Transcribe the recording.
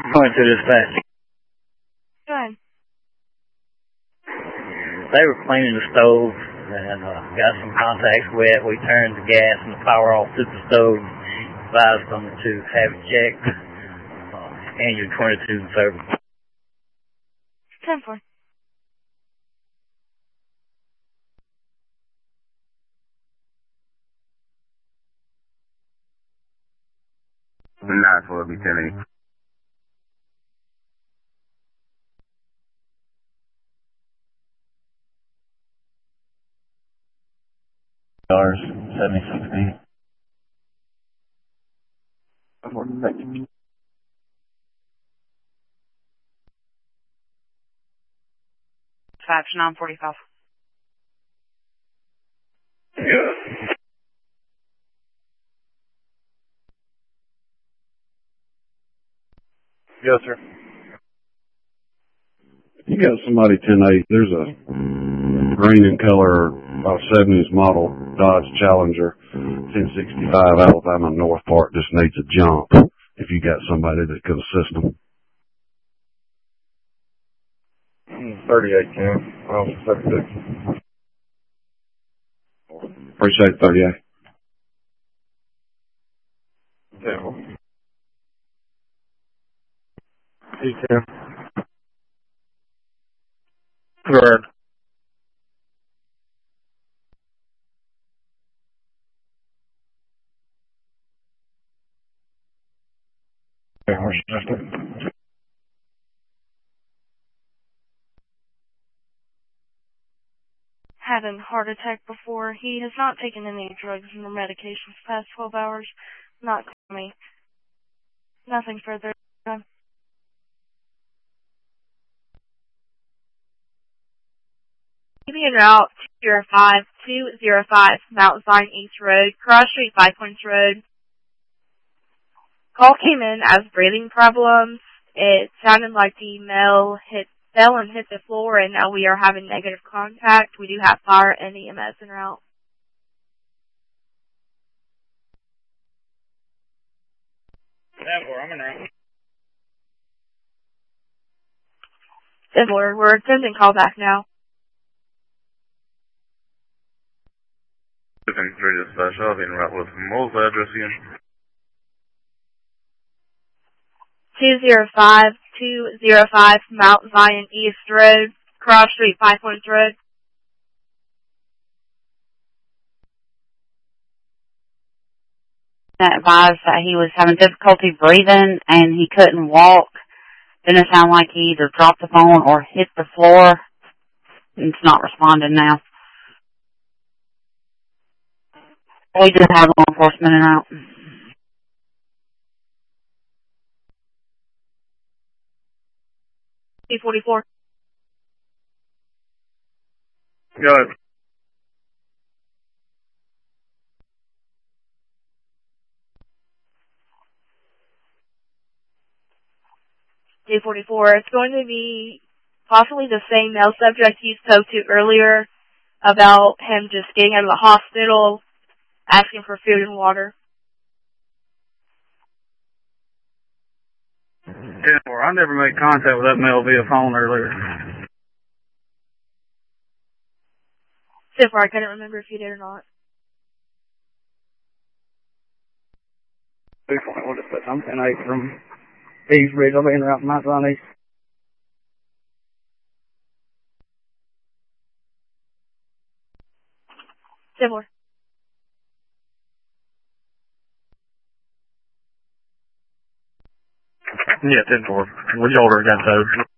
Going to dispatch. Go ahead. They were cleaning the stove and got some contacts wet. We turned the gas and the power off to the stove. Advised them to have it checked. Engine 22 service. 10-4. Not for be 10-8. $76. 5 to 945. Yes, sir. You got somebody 10-8. There's a green in color, 70s model Dodge Challenger, 1065 Alabama North Park. Just needs a jump. If you got somebody that could assist them. 38, Cam. Oh, 36. Appreciate it, 38. Yeah. Hey, Cam. Good. Had a heart attack before. He has not taken any drugs or medications the past 12 hours. Not me. Nothing further. Keeping route 205 Mount Zion East Road, Cross Street, 5 Points Road. Call came in as breathing problems. It sounded like the male fell and hit the floor, and now we are having negative contact. We do have fire and EMS en route. I'm in route. We're attempting callback now. 3 dispatch. I'll be in route with what was the address again? 205 Mount Zion East Road, Cross Street, 5 Points Road. Advised that he was having difficulty breathing and he couldn't walk. Didn't sound like he either dropped the phone or hit the floor. It's not responding now. We do have law enforcement in out. P44. Go ahead. P44. It's going to be possibly the same male subject you spoke to earlier about him just getting out of the hospital, asking for food and water. 10-4. I never made contact with that male via phone earlier. 10-4. I couldn't remember if you did or not. I'm 10-8 from East Ridge. I'll be in route Mount Zion East. Similar. Yeah, 10-4. Which older got those?